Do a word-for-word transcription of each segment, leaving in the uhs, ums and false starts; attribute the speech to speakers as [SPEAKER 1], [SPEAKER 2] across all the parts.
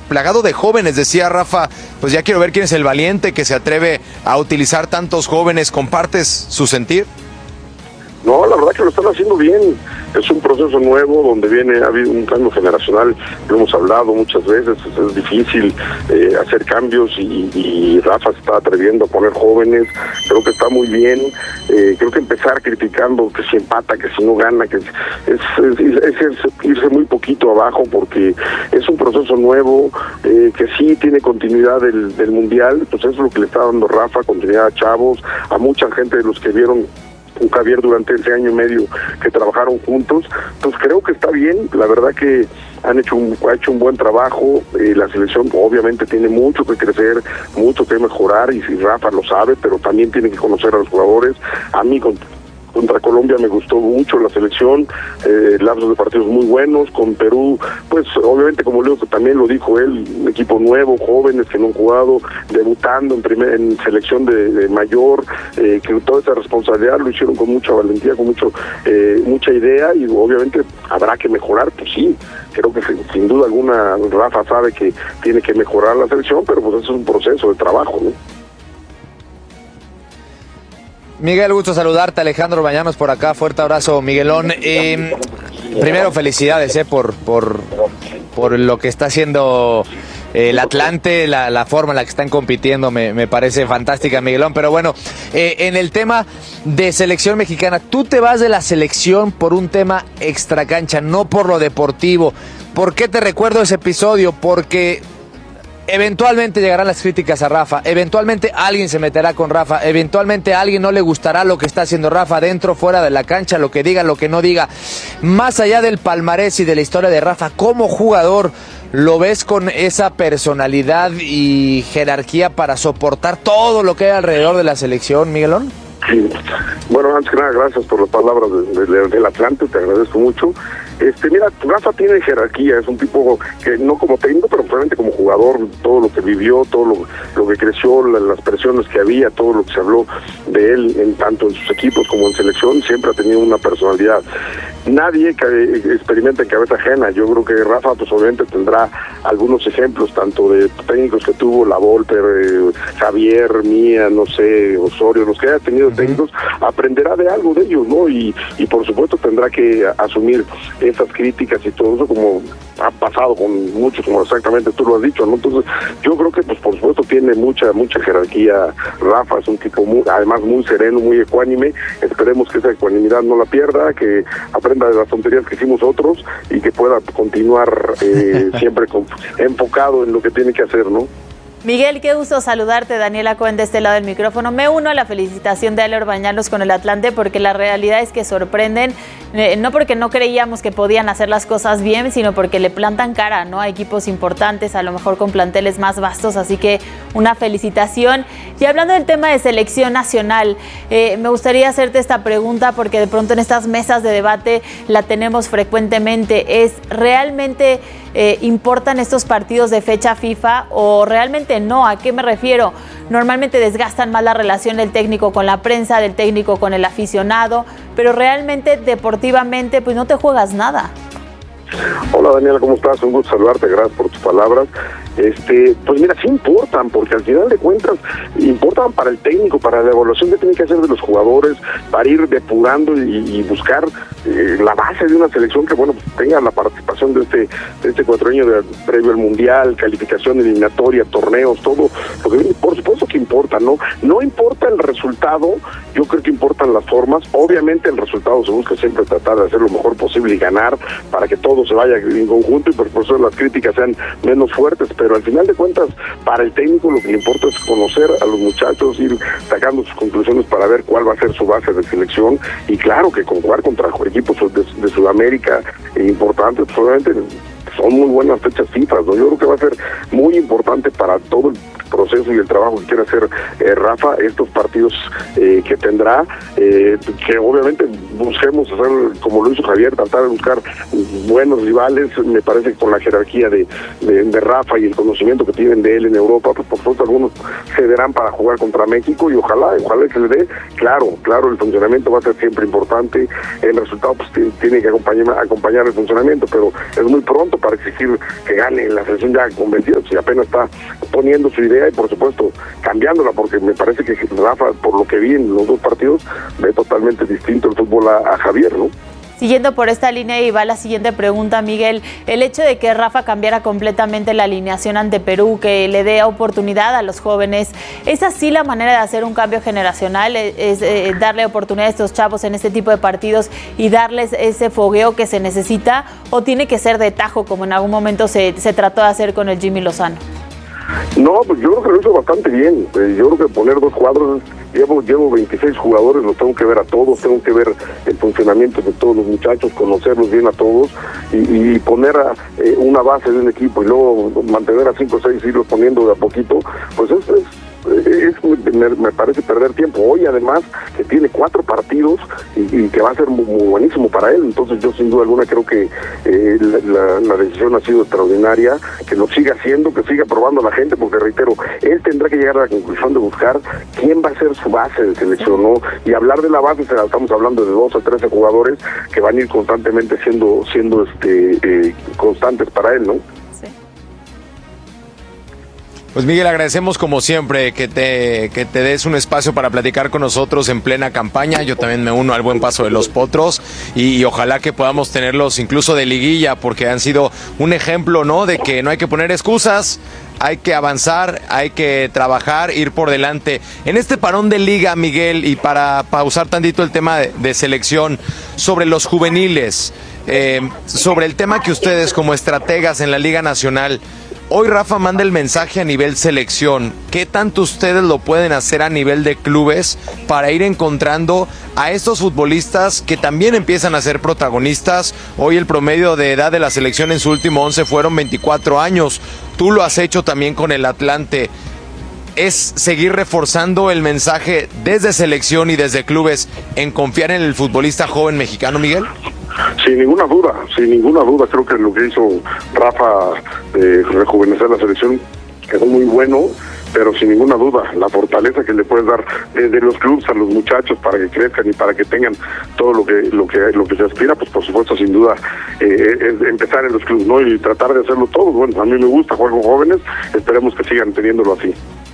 [SPEAKER 1] plagado de jóvenes. Decía Rafa, pues ya quiero ver quién es el valiente que se atreve a utilizar tantos jóvenes. ¿Compartes su sentir?
[SPEAKER 2] No, la verdad que lo están haciendo bien. Es un proceso nuevo donde viene, ha habido un cambio generacional, lo hemos hablado muchas veces, es, es difícil eh, hacer cambios y, y Rafa se está atreviendo a poner jóvenes, creo que está muy bien. Eh, creo que empezar criticando que si empata, que si no gana, que es, es, es, es irse muy poquito abajo, porque es un proceso nuevo, eh, que sí tiene continuidad del, del Mundial, pues eso es lo que le está dando Rafa, continuidad a chavos, a mucha gente de los que vieron un Javier durante ese año y medio que trabajaron juntos. Entonces creo que está bien, la verdad que han hecho un, ha hecho un buen trabajo. Eh, la selección obviamente tiene mucho que crecer, mucho que mejorar, y si Rafa lo sabe, pero también tiene que conocer a los jugadores. A mí con Contra Colombia me gustó mucho la selección, eh, lapsos de partidos muy buenos. Con Perú, pues obviamente, como Leo también lo dijo él, un equipo nuevo, jóvenes que no han jugado, debutando en primer, en selección de, de mayor, eh, que toda esa responsabilidad lo hicieron con mucha valentía, con mucho eh, mucha idea, y obviamente habrá que mejorar, pues sí. Creo que sin, sin duda alguna Rafa sabe que tiene que mejorar la selección, pero pues eso es un proceso de trabajo, ¿no?
[SPEAKER 1] Miguel, gusto saludarte. Alejandro Bañanos por acá, fuerte abrazo, Miguelón. Eh, primero, felicidades eh, por, por, por lo que está haciendo el Atlante, la, la forma en la que están compitiendo, me, me parece fantástica, Miguelón. Pero bueno, eh, en el tema de selección mexicana, tú te vas de la selección por un tema extracancha, no por lo deportivo. ¿Por qué te recuerdo ese episodio? Porque eventualmente llegarán las críticas a Rafa, eventualmente alguien se meterá con Rafa, eventualmente a alguien no le gustará lo que está haciendo Rafa dentro, fuera de la cancha, lo que diga, lo que no diga. Más allá del palmarés y de la historia de Rafa, como jugador, ¿lo ves con esa personalidad y jerarquía para soportar todo lo que hay alrededor de la selección, Miguelón?
[SPEAKER 2] Sí. Bueno, antes que nada, gracias por las palabras de, de, del Atlante, te agradezco mucho. Este, mira, Rafa tiene jerarquía, es un tipo que no como técnico, pero realmente como jugador, todo lo que vivió, todo lo, lo que creció, la, las presiones que había, todo lo que se habló de él, en tanto en sus equipos como en selección, siempre ha tenido una personalidad. Nadie que experimenta en cabeza ajena. Yo creo que Rafa, pues obviamente tendrá algunos ejemplos, tanto de técnicos que tuvo, La Volpe, eh, Javier, Mía, no sé, Osorio, los que haya tenido técnicos, aprenderá de algo de ellos, ¿no? Y, y por supuesto tendrá que asumir esas críticas y todo eso, como ha pasado con muchos, como exactamente tú lo has dicho, ¿no? Entonces, yo creo que, pues por supuesto, tiene mucha, mucha jerarquía. Rafa es un tipo muy, además muy sereno, muy ecuánime. Esperemos que esa ecuanimidad no la pierda, que aprenda de las tonterías que hicimos otros y que pueda continuar eh, siempre con, enfocado en lo que tiene que hacer, ¿no?
[SPEAKER 3] Miguel, qué gusto saludarte. Daniela Cohen de este lado del micrófono. Me uno a la felicitación de Ale Orbañanos con el Atlante, porque la realidad es que sorprenden, eh, no porque no creíamos que podían hacer las cosas bien, sino porque le plantan cara, ¿no?, a equipos importantes, a lo mejor con planteles más vastos, así que una felicitación. Y hablando del tema de selección nacional, eh, me gustaría hacerte esta pregunta, porque de pronto en estas mesas de debate la tenemos frecuentemente. ¿Es realmente eh, importan estos partidos de fecha FIFA o realmente no? ¿A qué me refiero? Normalmente desgastan más la relación del técnico con la prensa, del técnico con el aficionado, pero realmente deportivamente pues no te juegas nada.
[SPEAKER 2] Hola Daniela, ¿cómo estás? Un gusto saludarte, gracias por tus palabras. Este, pues mira, sí importan, porque al final de cuentas importan para el técnico, para la evaluación que tiene que hacer de los jugadores, para ir depurando y, y buscar eh, la base de una selección que, bueno, pues tenga la participación de este de este cuatrienio de, previo al Mundial, calificación eliminatoria, torneos, todo lo que viene. Por supuesto que importa, ¿no? No importa el resultado, yo creo que importan las formas. Obviamente el resultado se busca siempre tratar de hacer lo mejor posible y ganar para que todo se vaya en conjunto y por eso las críticas sean menos fuertes, pero al final de cuentas para el técnico lo que le importa es conocer a los muchachos, ir sacando sus conclusiones para ver cuál va a ser su base de selección, y claro que con jugar contra equipos de, de Sudamérica importantes, pues obviamente son muy buenas fechas FIFA, ¿no? Yo creo que va a ser muy importante para todo el proceso y el trabajo que quiere hacer eh, Rafa, estos partidos eh, que tendrá, eh, que obviamente busquemos hacer como lo hizo Javier, tratar de buscar buenos rivales. Me parece que con la jerarquía de, de, de Rafa y el conocimiento que tienen de él en Europa, pues por supuesto algunos cederán para jugar contra México, y ojalá, ojalá que le dé. Claro, claro, el funcionamiento va a ser siempre importante, el resultado pues tiene que acompañar, acompañar el funcionamiento, pero es muy pronto para exigir que gane la selección ya convencido, si apenas está poniendo su idea y por supuesto cambiándola, porque me parece que Rafa, por lo que vi en los dos partidos, ve totalmente distinto el fútbol a, a Javier, ¿no?
[SPEAKER 3] Siguiendo por esta línea, y va la siguiente pregunta, Miguel, el hecho de que Rafa cambiara completamente la alineación ante Perú, que le dé oportunidad a los jóvenes, ¿es así la manera de hacer un cambio generacional? ¿Es, es eh, darle oportunidad a estos chavos en este tipo de partidos y darles ese fogueo que se necesita, o tiene que ser de tajo, como en algún momento se, se trató de hacer con el Jimmy Lozano?
[SPEAKER 2] No, pues yo creo que lo hizo bastante bien. Yo creo que poner dos cuadros, llevo llevo veintiséis jugadores, los tengo que ver a todos, tengo que ver el funcionamiento de todos los muchachos, conocerlos bien a todos y, y poner a, eh, una base de un equipo y luego mantener a cinco o seis y irlos poniendo de a poquito, pues es, es Es, me, me parece perder tiempo. Hoy además que tiene cuatro partidos y, y que va a ser muy, muy buenísimo para él, entonces yo sin duda alguna creo que eh, la, la, la decisión ha sido extraordinaria, que lo siga haciendo, que siga probando a la gente, porque reitero, él tendrá que llegar a la conclusión de buscar quién va a ser su base de selección, ¿no? Y hablar de la base, estamos hablando de doce o trece jugadores que van a ir constantemente siendo, siendo este eh, constantes para él, ¿no?
[SPEAKER 1] Pues Miguel, agradecemos como siempre que te, que te des un espacio para platicar con nosotros en plena campaña. Yo también me uno al buen paso de los Potros y, y ojalá que podamos tenerlos incluso de liguilla, porque han sido un ejemplo, ¿no?, de que no hay que poner excusas, hay que avanzar, hay que trabajar, ir por delante. En este parón de liga, Miguel, y para pausar tantito el tema de, de selección, sobre los juveniles, eh, sobre el tema que ustedes como estrategas en la Liga Nacional, hoy Rafa manda el mensaje a nivel selección. ¿Qué tanto ustedes lo pueden hacer a nivel de clubes para ir encontrando a estos futbolistas que también empiezan a ser protagonistas? Hoy el promedio de edad de la selección en su último once fueron veinticuatro años. Tú lo has hecho también con el Atlante. ¿Es seguir reforzando el mensaje desde selección y desde clubes en confiar en el futbolista joven mexicano, Miguel?
[SPEAKER 2] Sin ninguna duda, sin ninguna duda, creo que lo que hizo Rafa, eh, rejuvenecer la selección, quedó muy bueno, pero sin ninguna duda, la fortaleza que le puedes dar desde los clubes a los muchachos para que crezcan y para que tengan todo lo que lo que lo que se aspira, pues por supuesto, sin duda, eh, es empezar en los clubes, ¿no? Y tratar de hacerlo todo. Bueno, a mí me gusta jugar con jóvenes, esperemos que sigan teniéndolo así.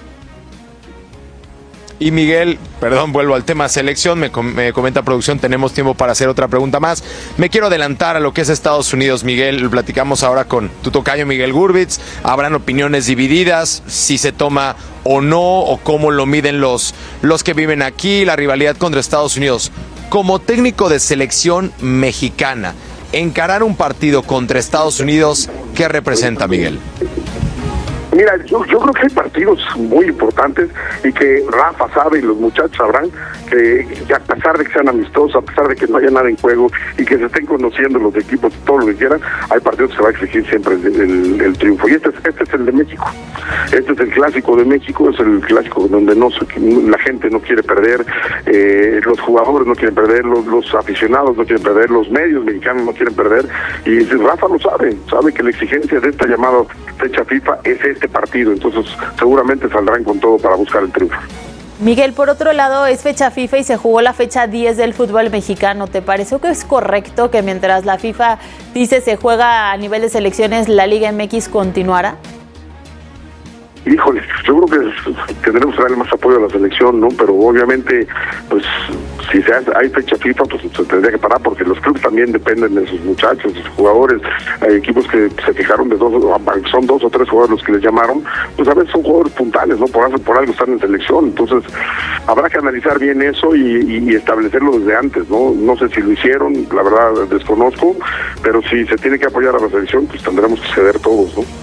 [SPEAKER 1] Y Miguel, perdón, vuelvo al tema selección, me, com me comenta producción, tenemos tiempo para hacer otra pregunta más. Me quiero adelantar a lo que es Estados Unidos, Miguel, lo platicamos ahora con tu tocayo Miguel Gurbitz, habrán opiniones divididas, si se toma o no, o cómo lo miden los, los que viven aquí, la rivalidad contra Estados Unidos. Como técnico de selección mexicana, encarar un partido contra Estados Unidos, ¿qué representa, Miguel?
[SPEAKER 2] Mira, yo, yo creo que hay partidos muy importantes y que Rafa sabe y los muchachos sabrán que, que a pesar de que sean amistosos, a pesar de que no haya nada en juego y que se estén conociendo los equipos, todo lo que quieran, hay partidos que se va a exigir siempre el, el, el triunfo. Y este es, este es el de México. Este es el clásico de México, es el clásico donde no la gente no quiere perder, eh, los jugadores no quieren perder, los, los aficionados no quieren perder, los medios mexicanos no quieren perder. Y Rafa lo sabe, sabe que la exigencia de esta llamada fecha FIFA es esta. Este partido, entonces seguramente saldrán con todo para buscar el triunfo.
[SPEAKER 3] Miguel, por otro lado, es fecha FIFA y se jugó la fecha diez del fútbol mexicano. ¿Te pareció que es correcto que mientras la FIFA dice se juega a nivel de selecciones, la Liga M X continuara?
[SPEAKER 2] Híjole, yo creo que tendremos que darle más apoyo a la selección, ¿no? Pero obviamente, pues, si se hace, hay fecha FIFA, pues se tendría que parar, porque los clubes también dependen de sus muchachos, de sus jugadores. Hay equipos que se fijaron de dos, son dos o tres jugadores los que les llamaron, pues a veces son jugadores puntales, ¿no? Por, por algo están en selección. Entonces, habrá que analizar bien eso y, y establecerlo desde antes, ¿no? No sé si lo hicieron, la verdad desconozco, pero si se tiene que apoyar a la selección, pues tendremos que ceder todos, ¿no?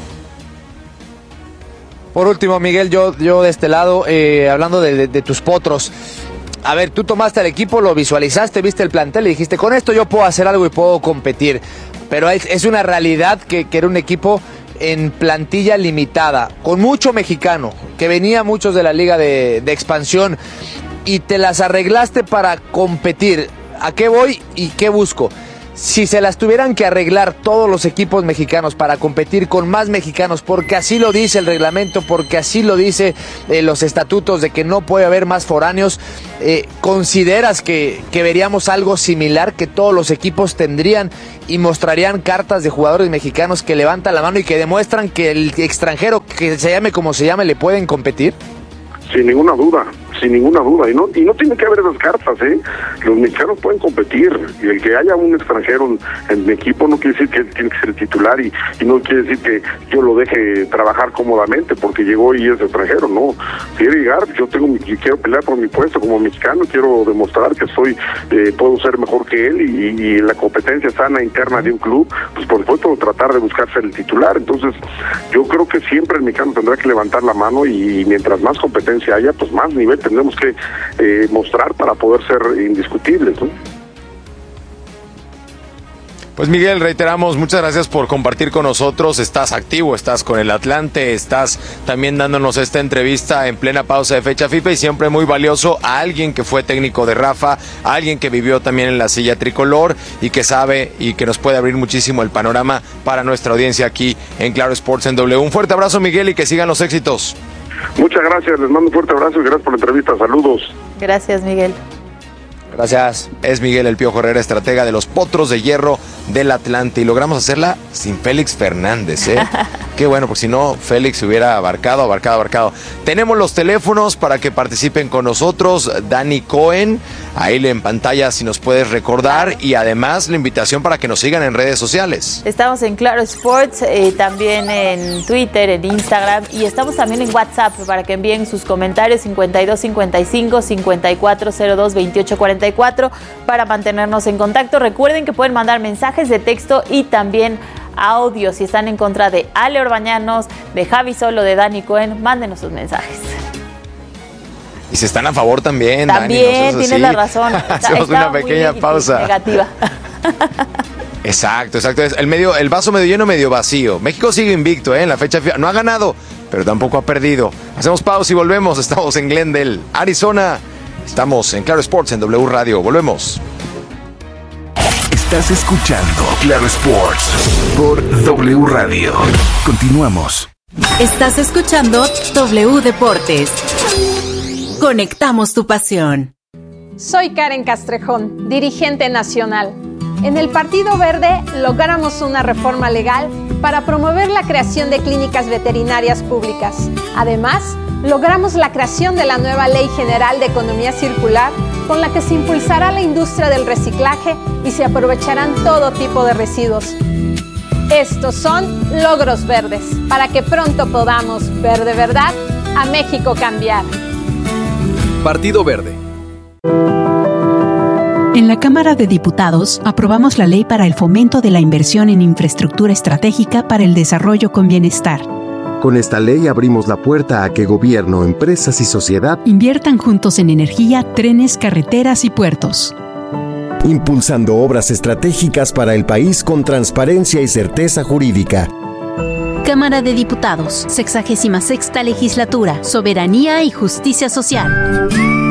[SPEAKER 1] Por último, Miguel, yo, yo de este lado, eh, hablando de, de, de tus potros, a ver, tú tomaste al equipo, lo visualizaste, viste el plantel y dijiste, con esto yo puedo hacer algo y puedo competir, pero es, es una realidad que, que era un equipo en plantilla limitada, con mucho mexicano, que venía muchos de la liga de, de expansión, y te las arreglaste para competir. ¿A qué voy y qué busco? Si se las tuvieran que arreglar todos los equipos mexicanos para competir con más mexicanos, porque así lo dice el reglamento, porque así lo dice eh, los estatutos de que no puede haber más foráneos, eh, ¿consideras que, que veríamos algo similar, que todos los equipos tendrían y mostrarían cartas de jugadores mexicanos que levantan la mano y que demuestran que el extranjero, que se llame como se llame, le pueden competir?
[SPEAKER 2] Sin ninguna duda, sin ninguna duda, y no y no tiene que haber esas cartas, ¿eh? Los mexicanos pueden competir, y el que haya un extranjero en, en mi equipo no quiere decir que él tiene que ser titular, y, y no quiere decir que yo lo deje trabajar cómodamente porque llegó y es extranjero, no. Quiere llegar, yo tengo mi, quiero pelear por mi puesto como mexicano, quiero demostrar que soy, eh, puedo ser mejor que él, y, y la competencia sana interna de un club, pues por supuesto tratar de buscar ser el titular. Entonces yo creo que siempre el mexicano tendrá que levantar la mano, y mientras más competencia haya, pues más nivel tendremos que eh, mostrar para poder ser indiscutibles, ¿no?
[SPEAKER 4] Pues Miguel, reiteramos, muchas gracias por compartir con nosotros. Estás activo, estás con el Atlante, estás también dándonos esta entrevista en plena pausa de fecha FIFA, y siempre muy valioso a alguien que fue técnico de Rafa, a alguien que vivió también en la silla tricolor y que sabe y que nos puede abrir muchísimo el panorama para nuestra audiencia aquí en Claro Sports en W. Un fuerte abrazo, Miguel, y que sigan los éxitos.
[SPEAKER 2] Muchas gracias, les mando un fuerte abrazo y gracias por la entrevista. Saludos.
[SPEAKER 3] Gracias, Miguel.
[SPEAKER 1] Gracias.
[SPEAKER 4] Es Miguel El Piojo Herrera, estratega de los Potros de Hierro del Atlante, y logramos hacerla sin Félix Fernández, ¿eh? Qué bueno, porque si no, Félix hubiera abarcado, abarcado, abarcado. Tenemos los teléfonos para que participen con nosotros. Dani Cohen, ahí en pantalla si nos puedes recordar, y además la invitación para que nos sigan en redes sociales.
[SPEAKER 3] Estamos en Claro Sports, eh, también en Twitter, en Instagram, y estamos también en WhatsApp para que envíen sus comentarios cincuenta y dos cincuenta y cinco cincuenta y cuatro cero dos veintiocho cuarenta y cuatro para mantenernos en contacto. Recuerden que pueden mandar mensajes de texto y también audio. Si están en contra de Ale Orbañanos, de Javi Solo, de Dani Cohen, mándenos sus mensajes.
[SPEAKER 4] Y si están a favor también,
[SPEAKER 3] También,
[SPEAKER 4] Dani, no
[SPEAKER 3] tienes
[SPEAKER 4] así.
[SPEAKER 3] la razón.
[SPEAKER 4] Hacemos una pequeña pausa.
[SPEAKER 3] Negativa.
[SPEAKER 4] Exacto, exacto. El, medio, el vaso medio lleno, medio vacío. México sigue invicto, ¿eh? En la fecha FIFA. No ha ganado, pero tampoco ha perdido. Hacemos pausa y volvemos. Estamos en Glendale, Arizona. Estamos en Claro Sports en W Radio. Volvemos.
[SPEAKER 5] Estás escuchando Claro Sports por W Radio. Continuamos.
[SPEAKER 6] Estás escuchando W Deportes. Conectamos tu pasión.
[SPEAKER 7] Soy Karen Castrejón, dirigente nacional. En el Partido Verde logramos una reforma legal para promover la creación de clínicas veterinarias públicas. Además, logramos la creación de la nueva Ley General de Economía Circular, con la que se impulsará la industria del reciclaje y se aprovecharán todo tipo de residuos. Estos son logros verdes, para que pronto podamos ver de verdad a México cambiar.
[SPEAKER 8] Partido Verde.
[SPEAKER 9] En la Cámara de Diputados aprobamos la Ley para el Fomento de la Inversión en Infraestructura Estratégica para el Desarrollo con Bienestar.
[SPEAKER 10] Con esta ley abrimos la puerta a que gobierno, empresas y sociedad
[SPEAKER 9] inviertan juntos en energía, trenes, carreteras y puertos,
[SPEAKER 10] impulsando obras estratégicas para el país con transparencia y certeza jurídica.
[SPEAKER 6] Cámara de Diputados, sexagésima sexta Legislatura, Soberanía y Justicia Social.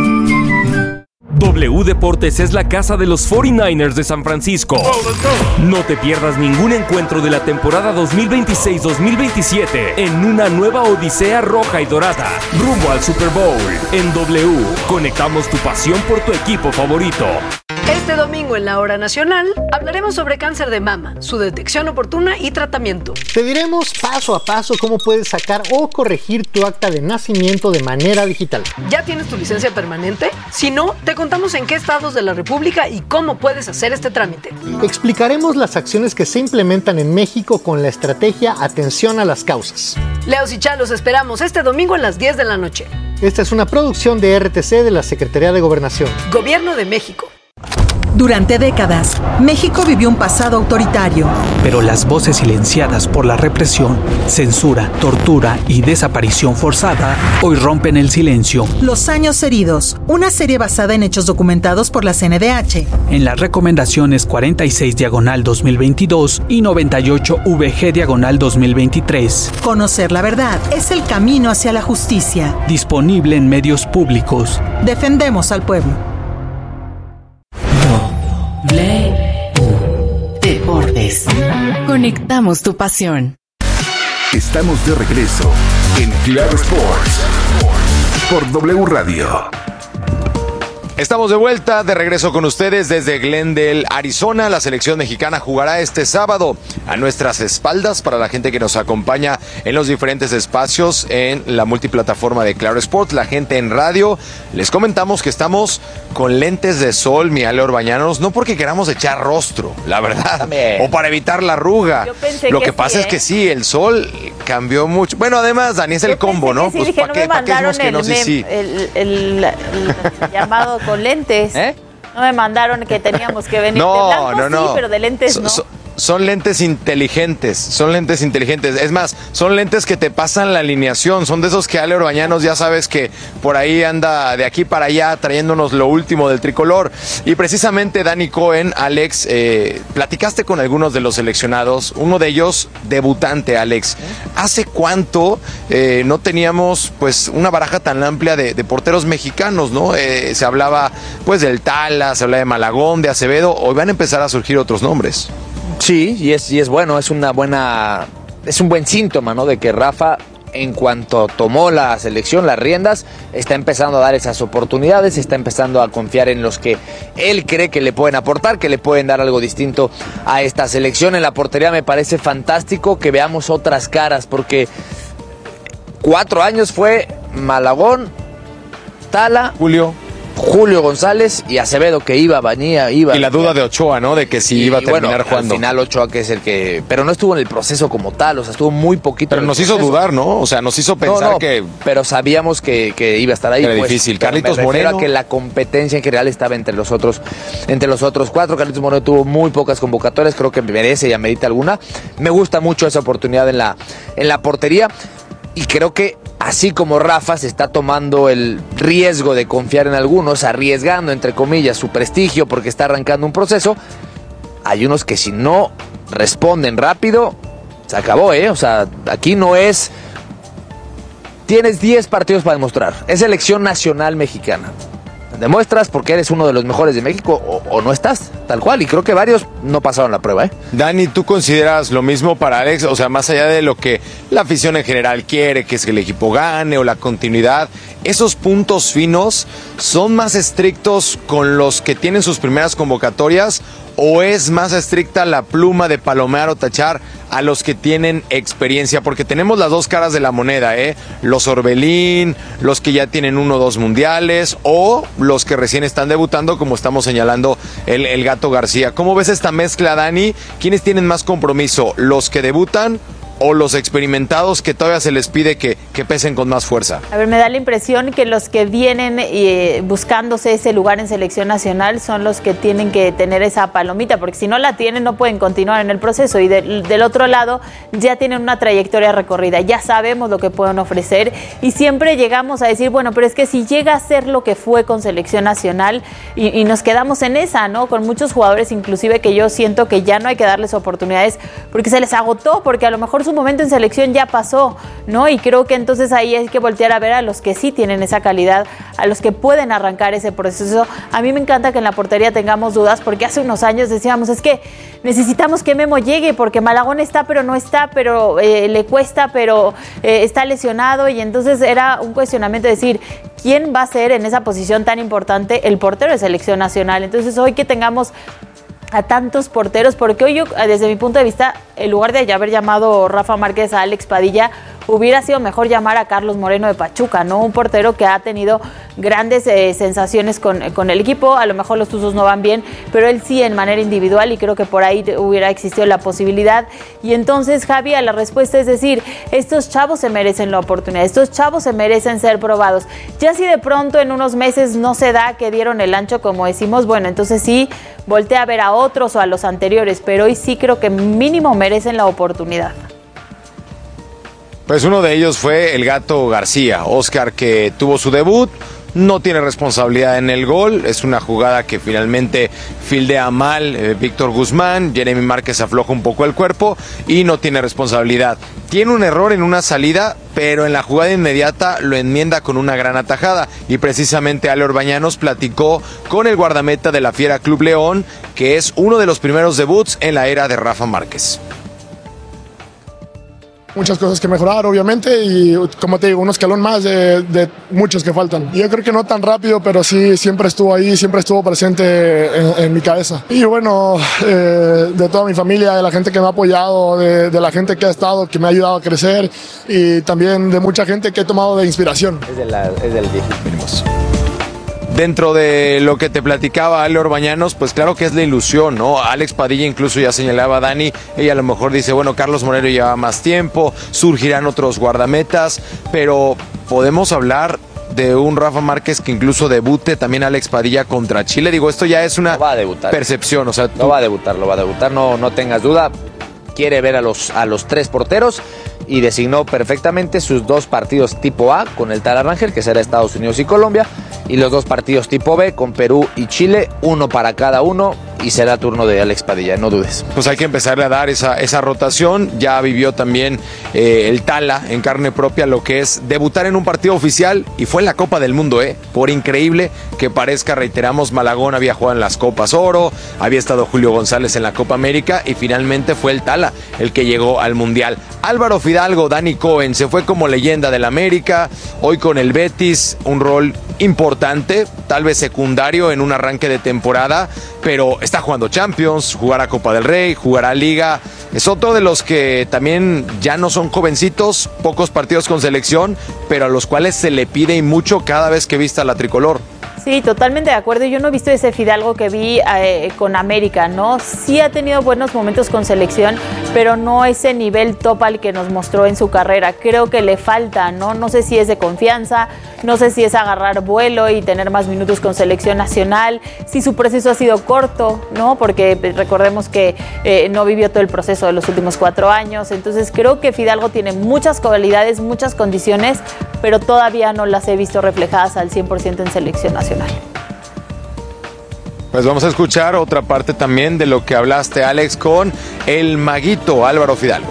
[SPEAKER 11] W Deportes es la casa de los cuarenta y nueve ers de San Francisco. No te pierdas ningún encuentro de la temporada dos mil veintiséis dos mil veintisiete en una nueva odisea roja y dorada, rumbo al Super Bowl. En W, conectamos tu pasión por tu equipo favorito.
[SPEAKER 12] Este domingo en la Hora Nacional hablaremos sobre cáncer de mama, su detección oportuna y tratamiento.
[SPEAKER 13] Te diremos paso a paso cómo puedes sacar o corregir tu acta de nacimiento de manera digital.
[SPEAKER 12] ¿Ya tienes tu licencia permanente? Si no, te contamos en qué estados de la República y cómo puedes hacer este trámite.
[SPEAKER 13] Explicaremos las acciones que se implementan en México con la estrategia Atención a las Causas.
[SPEAKER 12] Leos y Chalos esperamos este domingo a las diez de la noche.
[SPEAKER 13] Esta es una producción de R T C de la Secretaría de Gobernación.
[SPEAKER 12] Gobierno de México.
[SPEAKER 14] Durante décadas, México vivió un pasado autoritario.
[SPEAKER 15] Pero las voces silenciadas por la represión, censura, tortura y desaparición forzada hoy rompen el silencio.
[SPEAKER 14] Los años heridos, una serie basada en hechos documentados por la C N D H.
[SPEAKER 15] En las recomendaciones cuarenta y seis diagonal dos mil veintidós y noventa y ocho V G diagonal dos mil veintitrés.
[SPEAKER 14] Conocer la verdad es el camino hacia la justicia.
[SPEAKER 15] Disponible en medios públicos.
[SPEAKER 14] Defendemos al pueblo.
[SPEAKER 16] Deportes. Conectamos tu pasión.
[SPEAKER 5] Estamos de regreso en Claro Sports por W Radio.
[SPEAKER 4] Estamos de vuelta, de regreso con ustedes desde Glendale, Arizona. La selección mexicana jugará este sábado a nuestras espaldas para la gente que nos acompaña en los diferentes espacios en la multiplataforma de Claro Sports, la gente en radio. Les comentamos que estamos con lentes de sol, mi Ale Orbañanos, no porque queramos echar rostro, la verdad, También. o para evitar la arruga.
[SPEAKER 3] Yo pensé
[SPEAKER 4] Lo
[SPEAKER 3] que,
[SPEAKER 4] que pasa
[SPEAKER 3] sí,
[SPEAKER 4] es
[SPEAKER 3] ¿eh?
[SPEAKER 4] que sí, el sol cambió mucho. Bueno, además, Dani, es el
[SPEAKER 3] Yo
[SPEAKER 4] combo, ¿no?
[SPEAKER 3] Sí,
[SPEAKER 4] Pues
[SPEAKER 3] dije,
[SPEAKER 4] ¿para
[SPEAKER 3] no
[SPEAKER 4] qué,
[SPEAKER 3] me
[SPEAKER 4] ¿para qué
[SPEAKER 3] mandaron
[SPEAKER 4] decimos que
[SPEAKER 3] el,
[SPEAKER 4] no? Sí,
[SPEAKER 3] mem-
[SPEAKER 4] sí.
[SPEAKER 3] el, el, el llamado con lentes.
[SPEAKER 1] ¿Eh?
[SPEAKER 3] No me mandaron que teníamos que venir
[SPEAKER 4] No,
[SPEAKER 3] de blanco,
[SPEAKER 4] no, no.
[SPEAKER 3] sí, pero de lentes
[SPEAKER 4] So-
[SPEAKER 3] no.
[SPEAKER 4] so- Son lentes inteligentes, son lentes inteligentes. Es más, son lentes que te pasan la alineación. Son de esos que Ale Orbañanos ya sabes que por ahí anda de aquí para allá trayéndonos lo último del tricolor. Y precisamente Dani Cohen, Alex, eh, platicaste con algunos de los seleccionados. Uno de ellos, debutante, Alex. ¿Hace cuánto eh, no teníamos pues una baraja tan amplia de, de porteros mexicanos, no? Eh, se hablaba pues del Tala, se hablaba de Malagón, de Acevedo. Hoy van a empezar a surgir otros nombres.
[SPEAKER 1] Sí, y es, y es bueno, es una buena, es un buen síntoma, ¿no? De que Rafa, en cuanto tomó la selección, las riendas, está empezando a dar esas oportunidades, está empezando a confiar en los que él cree que le pueden aportar, que le pueden dar algo distinto a esta selección. En la portería me parece fantástico que veamos otras caras, porque cuatro años fue Malagón, Tala,
[SPEAKER 4] Julio.
[SPEAKER 1] Julio González y Acevedo, que iba, venía, iba.
[SPEAKER 4] Y la duda de Ochoa, ¿no? De que si
[SPEAKER 1] y,
[SPEAKER 4] iba a terminar
[SPEAKER 1] bueno,
[SPEAKER 4] jugando.
[SPEAKER 1] Al final Ochoa, que es el que... Pero no estuvo en el proceso como tal, o sea, estuvo muy poquito.
[SPEAKER 4] Pero
[SPEAKER 1] en el
[SPEAKER 4] nos
[SPEAKER 1] proceso.
[SPEAKER 4] hizo dudar, ¿no? O sea, nos hizo pensar
[SPEAKER 1] no, no,
[SPEAKER 4] que...
[SPEAKER 1] Pero sabíamos que, que iba a estar ahí.
[SPEAKER 4] Era
[SPEAKER 1] pues,
[SPEAKER 4] difícil.
[SPEAKER 1] pero
[SPEAKER 4] Carlitos
[SPEAKER 1] me refiero
[SPEAKER 4] Moreno.
[SPEAKER 1] a que la competencia en general estaba entre los otros, entre los otros cuatro. Carlitos Moreno tuvo muy pocas convocatorias, creo que merece y amerita alguna. Me gusta mucho esa oportunidad en la, en la portería. Y creo que así como Rafa se está tomando el riesgo de confiar en algunos, arriesgando, entre comillas, su prestigio porque está arrancando un proceso, hay unos que si no responden rápido, se acabó, ¿eh? O sea, aquí no es... Tienes diez partidos para demostrar. Es selección nacional mexicana. Demuestras porque eres uno de los mejores de México o, o no estás, tal cual. Y creo que varios no pasaron la prueba, ¿eh?
[SPEAKER 4] Dani, ¿tú consideras lo mismo para Alex? O sea, más allá de lo que la afición en general quiere, que es que el equipo gane o la continuidad, ¿esos puntos finos son más estrictos con los que tienen sus primeras convocatorias o es más estricta la pluma de palomear o tachar a los que tienen experiencia? Porque tenemos las dos caras de la moneda, ¿eh? Los Orbelín, los que ya tienen uno o dos mundiales o los que recién están debutando, como estamos señalando el, el Gato García. ¿Cómo ves esta mezcla, Dani? ¿Quiénes tienen más compromiso? ¿Los que debutan o los experimentados que todavía se les pide que, que pesen con más fuerza?
[SPEAKER 3] A ver, me da la impresión que los que vienen eh, buscándose ese lugar en selección nacional son los que tienen que tener esa palomita, porque si no la tienen no pueden continuar en el proceso. Y de, del otro lado ya tienen una trayectoria recorrida, ya sabemos lo que pueden ofrecer y siempre llegamos a decir, bueno, pero es que si llega a ser lo que fue con selección nacional y, y nos quedamos en esa, ¿no? Con muchos jugadores inclusive que yo siento que ya no hay que darles oportunidades porque se les agotó, porque a lo mejor su momento en selección ya pasó, ¿no? Y creo que entonces ahí hay que voltear a ver a los que sí tienen esa calidad, a los que pueden arrancar ese proceso. A mí me encanta que en la portería tengamos dudas, porque hace unos años decíamos, es que necesitamos que Memo llegue, porque Malagón está, pero no está, pero eh, le cuesta, pero eh, está lesionado, y entonces era un cuestionamiento de decir, ¿quién va a ser en esa posición tan importante el portero de selección nacional? Entonces hoy que tengamos a tantos porteros, porque hoy yo, desde mi punto de vista, en lugar de haber llamado Rafa Márquez a Alex Padilla, hubiera sido mejor llamar a Carlos Moreno de Pachuca, ¿no? Un portero que ha tenido grandes eh, sensaciones con, con el equipo. A lo mejor los Tuzos no van bien, pero él sí en manera individual, y creo que por ahí hubiera existido la posibilidad. Y entonces, Javi, la respuesta es decir, estos chavos se merecen la oportunidad, estos chavos se merecen ser probados. Ya si de pronto en unos meses no se da que dieron el ancho, como decimos, bueno, entonces sí, voltea a ver a otros o a los anteriores, pero hoy sí creo que mínimo merecen la oportunidad.
[SPEAKER 4] Pues uno de ellos fue el Gato García, Oscar, que tuvo su debut, no tiene responsabilidad en el gol, es una jugada que finalmente fildea mal eh, Víctor Guzmán, Jeremy Márquez afloja un poco el cuerpo y no tiene responsabilidad. Tiene un error en una salida, pero en la jugada inmediata lo enmienda con una gran atajada, y precisamente Ale Orbañanos platicó con el guardameta de la Fiera Club León, que es uno de los primeros debuts en la era de Rafa Márquez.
[SPEAKER 17] Muchas cosas que mejorar, obviamente, y como te digo, un escalón más de, de muchos que faltan. Yo creo que no tan rápido, pero sí siempre estuvo ahí, siempre estuvo presente en, en mi cabeza. Y bueno, eh, de toda mi familia, de la gente que me ha apoyado, de, de la gente que ha estado, que me ha ayudado a crecer, y también de mucha gente que he tomado de inspiración.
[SPEAKER 1] Es, de la, es del viejito.
[SPEAKER 4] Dentro de lo que te platicaba Ale Orbañanos, pues claro que es la ilusión, ¿no? Alex Padilla incluso ya señalaba a Dani, ella a lo mejor dice, bueno, Carlos Moreno lleva más tiempo, surgirán otros guardametas, pero podemos hablar de un Rafa Márquez que incluso debute también Alex Padilla contra Chile. Digo, esto ya es una
[SPEAKER 1] no va a debutar.
[SPEAKER 4] percepción, o sea, tú...
[SPEAKER 1] No va a debutar, lo va a debutar, no, no tengas duda. Quiere ver a los, a los tres porteros y designó perfectamente sus dos partidos tipo A con el Tala Rangel, que será Estados Unidos y Colombia, y los dos partidos tipo B con Perú y Chile, uno para cada uno, y será turno de Alex Padilla, no dudes.
[SPEAKER 4] Pues hay que empezarle a dar esa, esa rotación. Ya vivió también eh, el Tala en carne propia lo que es debutar en un partido oficial, y fue en la Copa del Mundo, ¿eh? Por increíble que parezca, reiteramos, Malagón había jugado en las Copas Oro, había estado Julio González en la Copa América, y finalmente fue el Tala el que llegó al Mundial. Álvaro Fidalgo, Dani Cohen, se fue como leyenda del América, hoy con el Betis, un rol importante, tal vez secundario en un arranque de temporada, pero está jugando Champions, jugará Copa del Rey, jugará Liga. Es otro de los que también ya no son jovencitos, pocos partidos con selección, pero a los cuales se le pide y mucho cada vez que vista la tricolor.
[SPEAKER 3] Sí, totalmente de acuerdo. Yo no he visto ese Fidalgo que vi eh, con América, ¿no? Sí ha tenido buenos momentos con selección, pero no ese nivel top al que nos mostró en su carrera. Creo que le falta, ¿no? No sé si es de confianza, no sé si es agarrar vuelo y tener más minutos con selección nacional, si su proceso ha sido corto, ¿no? Porque recordemos que eh, no vivió todo el proceso de los últimos cuatro años. Entonces creo que Fidalgo tiene muchas cualidades, muchas condiciones, pero todavía no las he visto reflejadas al cien por ciento en selección nacional.
[SPEAKER 4] Pues vamos a escuchar otra parte también de lo que hablaste, Alex, con el maguito Álvaro Fidalgo.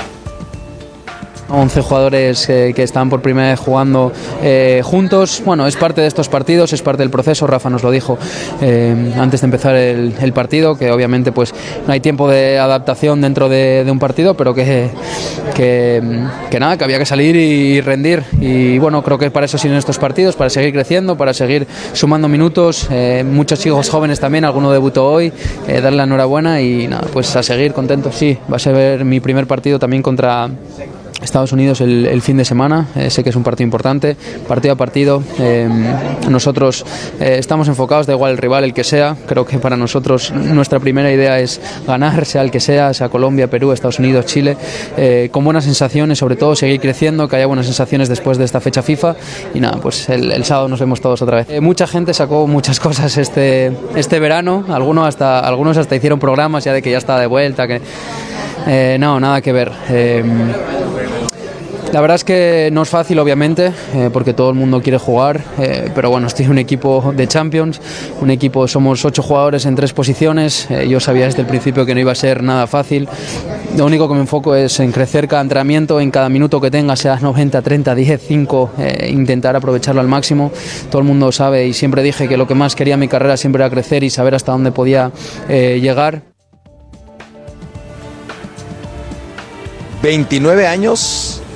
[SPEAKER 18] once jugadores eh, que están por primera vez jugando eh, juntos. Bueno, es parte de estos partidos, es parte del proceso. Rafa nos lo dijo eh, antes de empezar el, el partido, que obviamente pues no hay tiempo de adaptación dentro de, de un partido, pero que, que, que nada, que había que salir y rendir. Y bueno, creo que para eso sirven estos partidos, para seguir creciendo, para seguir sumando minutos. Eh, muchos chicos jóvenes también, alguno debutó hoy, eh, darle la enhorabuena y nada, pues a seguir contentos. Sí, va a ser mi primer partido también contra Estados Unidos el, el fin de semana. Eh, sé que es un partido importante, partido a partido. Eh, nosotros eh, estamos enfocados, da igual el rival, el que sea. Creo que para nosotros nuestra primera idea es ganar, sea el que sea, sea Colombia, Perú, Estados Unidos, Chile, eh, con buenas sensaciones, sobre todo seguir creciendo, que haya buenas sensaciones después de esta fecha FIFA. Y nada, pues el, el sábado nos vemos todos otra vez. Eh, mucha gente sacó muchas cosas este, este verano, algunos hasta, algunos hasta hicieron programas ya de que ya está de vuelta, que eh, no, nada que ver. Eh, La verdad es que no es fácil, obviamente, eh, porque todo el mundo quiere jugar, eh, pero bueno, estoy en un equipo de Champions, un equipo, somos ocho jugadores en tres posiciones. Eh, yo sabía desde el principio que no iba a ser nada fácil. Lo único que me enfoco es en crecer cada entrenamiento, en cada minuto que tenga, sea noventa, treinta, diez, cinco, eh, intentar aprovecharlo al máximo. Todo el mundo sabe, y siempre dije que lo que más quería en mi carrera siempre era crecer y saber hasta dónde podía eh, llegar.
[SPEAKER 4] veintinueve años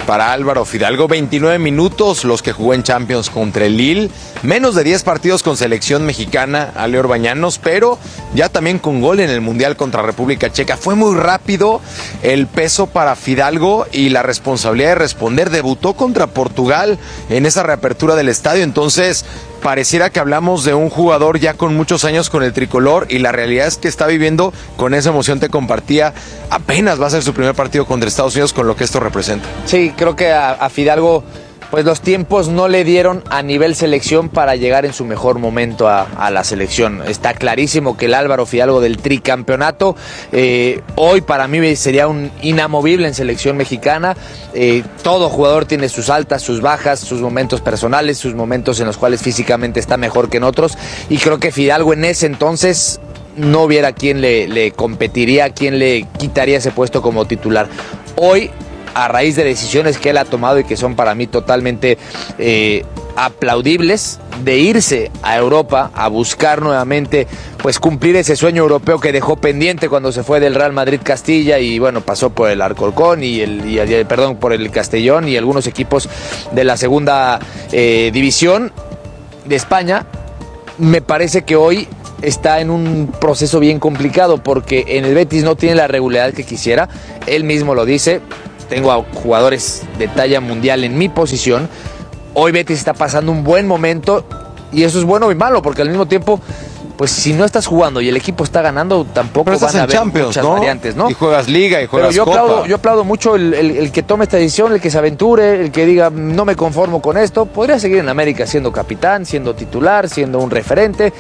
[SPEAKER 4] para Álvaro Fidalgo. veintinueve minutos los que jugó en Champions contra el Lille, menos de diez partidos con selección mexicana, Ale Orbañanos, pero ya también con gol en el Mundial contra República Checa. Fue muy rápido el peso para Fidalgo y la responsabilidad de responder. Debutó contra Portugal en esa reapertura del estadio, entonces pareciera que hablamos de un jugador ya con muchos años con el tricolor, y la realidad es que está viviendo con esa emoción. Te compartía, apenas va a ser su primer partido contra Estados Unidos, con lo que esto representa.
[SPEAKER 1] Sí, creo que a, a Fidalgo pues los tiempos no le dieron a nivel selección para llegar en su mejor momento a, a la selección. Está clarísimo que el Álvaro Fidalgo del tricampeonato eh, hoy para mí sería un inamovible en selección mexicana. Eh, todo jugador tiene sus altas, sus bajas, sus momentos personales, sus momentos en los cuales físicamente está mejor que en otros, y creo que Fidalgo en ese entonces no hubiera quien le, le competiría, quien le quitaría ese puesto como titular. Hoy, a raíz de decisiones que él ha tomado y que son para mí totalmente eh, aplaudibles, de irse a Europa a buscar nuevamente pues cumplir ese sueño europeo que dejó pendiente cuando se fue del Real Madrid Castilla, y bueno, pasó por el Alcorcón y el, y el perdón por el Castellón y algunos equipos de la segunda eh, división de España. Me parece que hoy está en un proceso bien complicado porque en el Betis no tiene la regularidad que quisiera. Él mismo lo dice: tengo a jugadores de talla mundial en mi posición. Hoy Betis está pasando un buen momento, y eso es bueno y malo, porque al mismo tiempo, pues si no estás jugando y el equipo está ganando, tampoco van a haber
[SPEAKER 4] Champions,
[SPEAKER 1] muchas
[SPEAKER 4] ¿no?
[SPEAKER 1] variantes, ¿no?
[SPEAKER 4] Y juegas Liga y juegas
[SPEAKER 1] Pero yo
[SPEAKER 4] Copa.
[SPEAKER 1] aplaudo, yo aplaudo mucho el, el, el que tome esta decisión, el que se aventure, el que diga no me conformo con esto. Podría seguir en América siendo capitán, siendo titular, siendo un referente,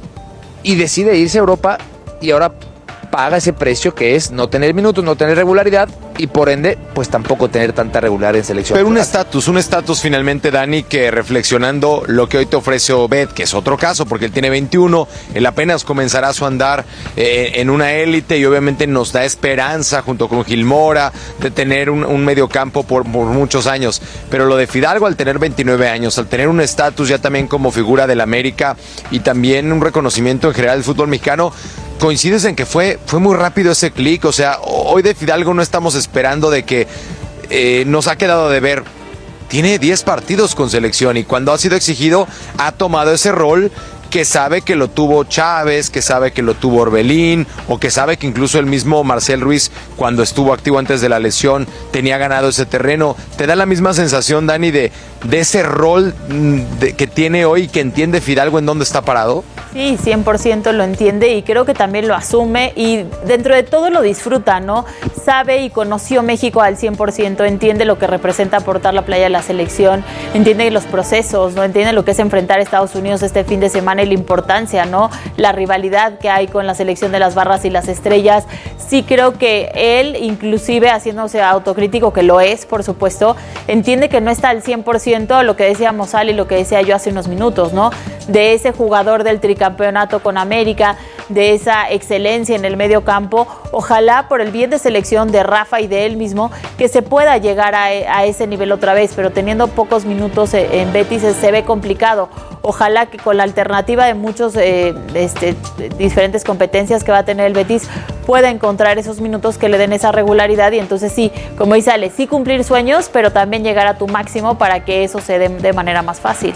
[SPEAKER 1] y decide irse a Europa, y ahora paga ese precio que es no tener minutos, no tener regularidad, y por ende, pues tampoco tener tanta regularidad en selección.
[SPEAKER 4] Pero un estatus, un estatus finalmente, Dani, que reflexionando lo que hoy te ofrece Obed, que es otro caso, porque él tiene veintiuno, él apenas comenzará su andar eh, en una élite, y obviamente nos da esperanza, junto con Gilmora, de tener un, un mediocampo por, por muchos años. Pero lo de Fidalgo, al tener veintinueve años, al tener un estatus ya también como figura del América, y también un reconocimiento en general del fútbol mexicano, coincides en que fue, fue muy rápido ese clic. O sea, hoy de Fidalgo no estamos esperando de que eh, nos ha quedado de ver. Tiene diez partidos con selección, y cuando ha sido exigido ha tomado ese rol que sabe que lo tuvo Chávez, que sabe que lo tuvo Orbelín, o que sabe que incluso el mismo Marcel Ruiz, cuando estuvo activo antes de la lesión, tenía ganado ese terreno. ¿Te da la misma sensación, Dani, de, de ese rol de, que tiene hoy, que entiende Fidalgo en dónde está parado?
[SPEAKER 3] Sí, cien por ciento lo entiende, y creo que también lo asume, y dentro de todo lo disfruta, ¿no? Sabe y conoció México al cien por ciento, entiende lo que representa portar la playa de la selección, entiende los procesos, ¿no? Entiende lo que es enfrentar a Estados Unidos este fin de semana y la importancia, ¿no? La rivalidad que hay con la selección de las barras y las estrellas. Sí creo que él, inclusive haciéndose autocrítico, que lo es, por supuesto, entiende que no está al cien por ciento, lo que decíamos Ale y lo que decía yo hace unos minutos, ¿no? De ese jugador del tricampeonato con América, de esa excelencia en el medio campo. Ojalá, por el bien de selección de Rafa y de él mismo, que se pueda llegar a, a ese nivel otra vez, pero teniendo pocos minutos en Betis se ve complicado. Ojalá que con la alternativa de muchos eh, este, diferentes competencias que va a tener el Betis, pueda encontrar esos minutos que le den esa regularidad, y entonces sí, como dice Ale, sí cumplir sueños, pero también llegar a tu máximo para que eso se dé de manera más fácil.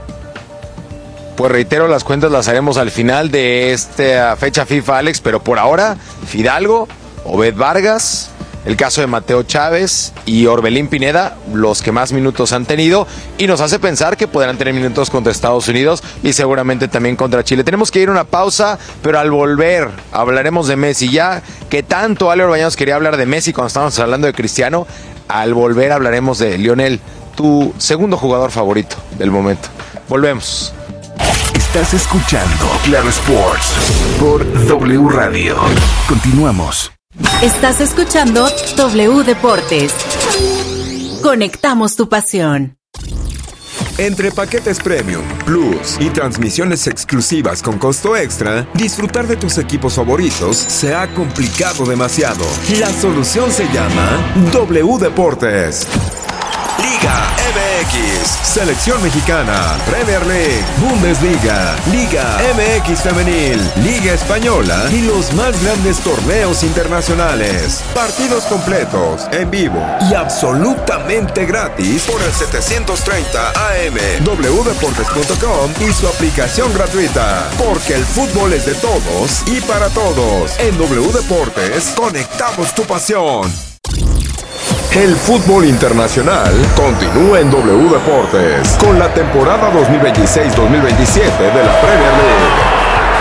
[SPEAKER 4] Pues reitero, las cuentas las haremos al final de esta fecha FIFA, Alex, pero por ahora, Fidalgo, Obed Vargas, el caso de Mateo Chávez y Orbelín Pineda, los que más minutos han tenido, y nos hace pensar que podrán tener minutos contra Estados Unidos y seguramente también contra Chile. Tenemos que ir a una pausa, pero al volver hablaremos de Messi. Ya que tanto Ale Orbañanos quería hablar de Messi cuando estábamos hablando de Cristiano, al volver hablaremos de Lionel, tu segundo jugador favorito del momento. Volvemos.
[SPEAKER 5] Estás escuchando Claro Sports por W Radio. Continuamos.
[SPEAKER 16] Estás escuchando W Deportes. Conectamos tu pasión.
[SPEAKER 19] Entre paquetes Premium, Plus y transmisiones exclusivas con costo extra, disfrutar de tus equipos favoritos se ha complicado demasiado. La solución se llama W Deportes. Liga M X, Selección Mexicana, Premier League, Bundesliga, Liga M X Femenil, Liga Española y los más grandes torneos internacionales. Partidos completos, en vivo y absolutamente gratis por el setecientos treinta A M, w deportes punto com y su aplicación gratuita. Porque el fútbol es de todos y para todos. En W Deportes conectamos tu pasión. El fútbol internacional continúa en W Deportes con la temporada dos mil veintiséis dos mil veintisiete de la Premier League.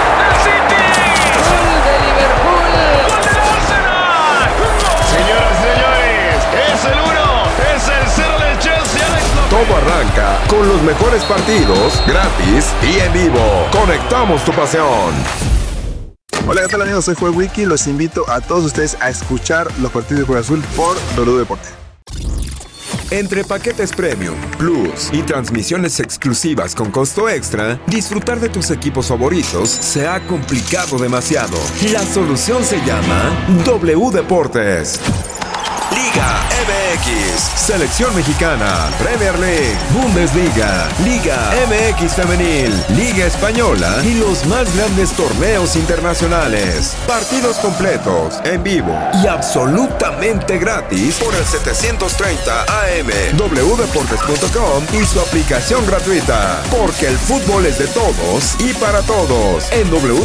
[SPEAKER 19] Todo arranca con los mejores partidos, gratis y en vivo. Conectamos tu pasión.
[SPEAKER 20] Hola, ¿qué tal amigos? Soy Joel Wiki. Los invito a todos ustedes a escuchar los partidos de Cruz Azul por W Deportes.
[SPEAKER 19] Entre paquetes Premium, Plus y transmisiones exclusivas con costo extra, disfrutar de tus equipos favoritos se ha complicado demasiado. La solución se llama W Deportes. Liga M X, Selección Mexicana, Premier League, Bundesliga, Liga M X Femenil, Liga Española y los más grandes torneos internacionales. Partidos completos, en vivo y absolutamente gratis por el setecientos treinta A M, w deportes punto com y su aplicación gratuita. Porque el fútbol es de todos y para todos. En W